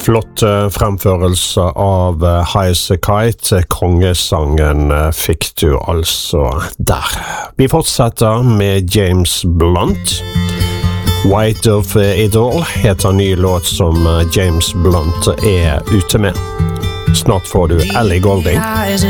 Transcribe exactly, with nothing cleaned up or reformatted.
Flott fremførelse av High as a Kite, kongesangen fikk du altså der. Vi fortsetter med James Blunt. White of It All heter en ny låt som James Blunt er ute med. Snart får du Ellie Goulding.